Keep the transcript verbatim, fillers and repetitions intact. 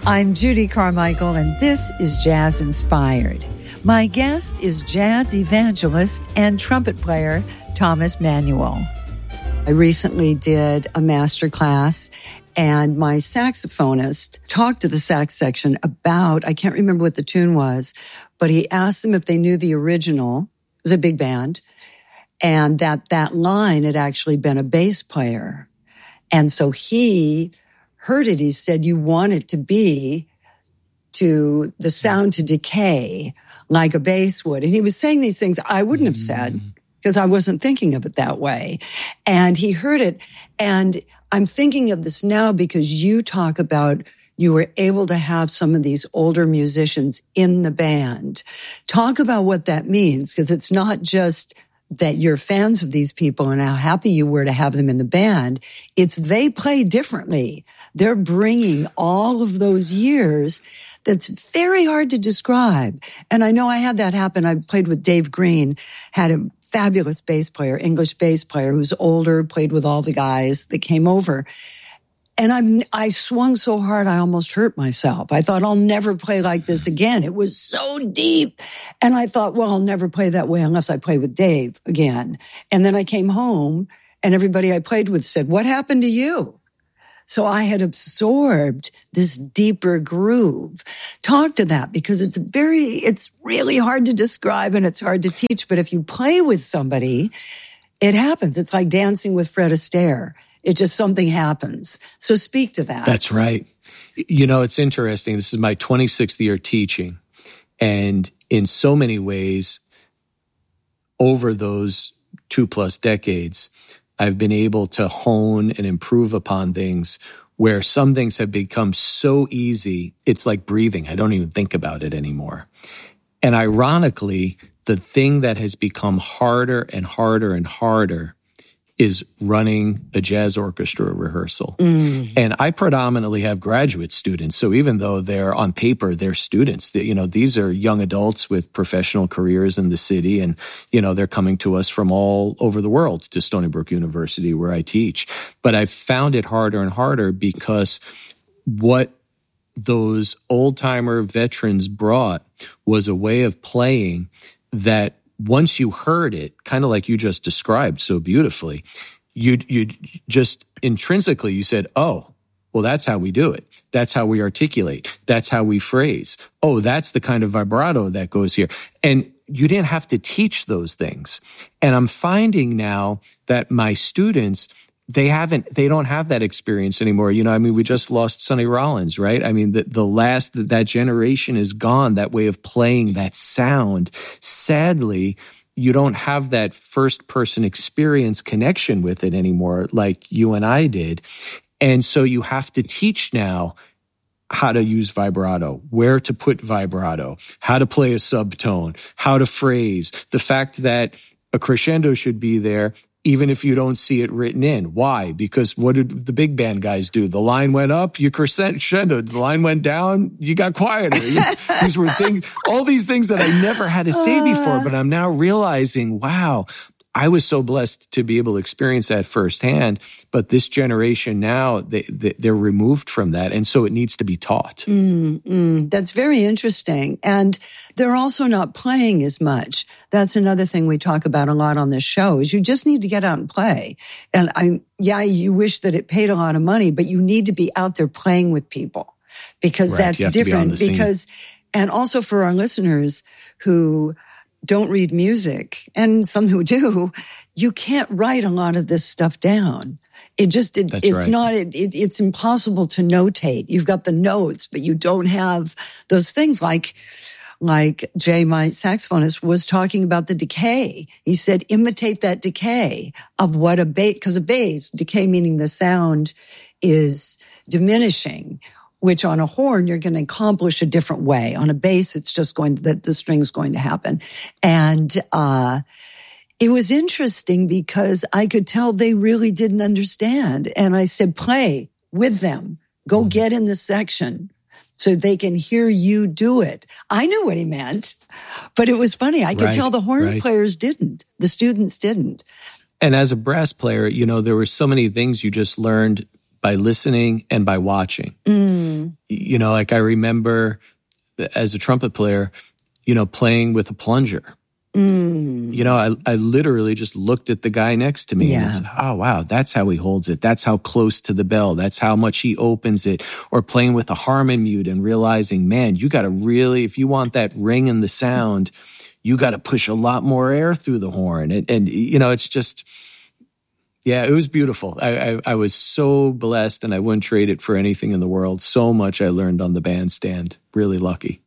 I'm Judy Carmichael, and this is Jazz Inspired. My guest is jazz evangelist and trumpet player Thomas Manuel. I recently did a master class, and my saxophonist talked to the sax section about, I can't remember what the tune was, but he asked them if they knew the original. It was a big band, and that that line had actually been a bass player. And so he heard it. He said, you want it to be to the sound to decay like a bass would. And he was saying these things I wouldn't have said because I wasn't thinking of it that way. And he heard it. And I'm thinking of this now because you talk about you were able to have some of these older musicians in the band. Talk about what that means, because it's not just that you're fans of these people and how happy you were to have them in the band. It's they play differently. They're bringing all of those years that's very hard to describe. And I know I had that happen. I played with Dave Green, had a fabulous bass player, English bass player who's older, played with all the guys that came over. And I I swung so hard I almost hurt myself. I thought, I'll never play like this again. It was so deep. And I thought, well, I'll never play that way unless I play with Dave again. And then I came home and everybody I played with said, what happened to you? So I had absorbed this deeper groove. Talk to that, because it's very, it's really hard to describe and it's hard to teach. But if you play with somebody, it happens. It's like dancing with Fred Astaire. It just, something happens. So speak to that. That's right. You know, it's interesting. This is my twenty-sixth year teaching. And in so many ways, over those two plus decades, I've been able to hone and improve upon things where some things have become so easy, it's like breathing. I don't even think about it anymore. And ironically, the thing that has become harder and harder and harder is running a jazz orchestra rehearsal. Mm. And I predominantly have graduate students. So even though they're on paper, they're students, they, you know, these are young adults with professional careers in the city. And, you know, they're coming to us from all over the world to Stony Brook University where I teach. But I've found it harder and harder because what those old timer veterans brought was a way of playing that once you heard it, kind of like you just described so beautifully, you you just intrinsically, you said, oh, well, that's how we do it. That's how we articulate. That's how we phrase. Oh, that's the kind of vibrato that goes here. And you didn't have to teach those things. And I'm finding now that my students, they haven't, they don't have that experience anymore. You know, I mean, we just lost Sonny Rollins, right? I mean, the, the last, that generation is gone, that way of playing, that sound. Sadly, you don't have that first person experience connection with it anymore, like you and I did. And so you have to teach now how to use vibrato, where to put vibrato, how to play a subtone, how to phrase, the fact that a crescendo should be there, even if you don't see it written in. Why? Because what did the big band guys do? The line went up, you crescendoed. The line went down, you got quieter. These were things, all these things that I never had to say before, but I'm now realizing, wow, I was so blessed to be able to experience that firsthand. But this generation now, they, they, they're removed from that. And so it needs to be taught. Mm, mm, that's very interesting. And they're also not playing as much. That's another thing we talk about a lot on this show is you just need to get out and play. And I, yeah, you wish that it paid a lot of money, but you need to be out there playing with people because right. that's different. Be because, and also for our listeners who don't read music, and some who do, you can't write a lot of this stuff down. It just, it, it's right. not, it, it, it's impossible to notate. You've got the notes, but you don't have those things like, like Jay, my saxophonist, was talking about the decay. He said, imitate that decay of what a bass, because a bass, decay meaning the sound is diminishing, which on a horn, you're going to accomplish a different way. On a bass, it's just going to, that the string's going to happen. And, uh, it was interesting because I could tell they really didn't understand. And I said, play with them. Go mm-hmm. get in the section so they can hear you do it. I knew what he meant, but it was funny. I could right, tell the horn right. players didn't. The students didn't. And as a brass player, you know, there were so many things you just learned by listening and by watching. Mm. You know, like I remember as a trumpet player, you know, playing with a plunger. Mm. You know, I, I literally just looked at the guy next to me Yeah. and said, oh, wow, that's how he holds it. That's how close to the bell. That's how much he opens it. Or playing with a Harmon mute and realizing, man, you got to really, if you want that ring in the sound, you got to push a lot more air through the horn. And, and you know, it's just, yeah, it was beautiful. I, I, I was so blessed, and I wouldn't trade it for anything in the world. So much I learned on the bandstand. Really lucky.